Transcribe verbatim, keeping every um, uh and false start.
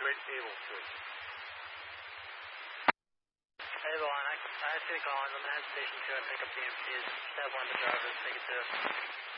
Great Able Switch. Able on, I, I have two Collins. I'm going to head to station two and pick up the E M Ts. Step one, the driver, take it two.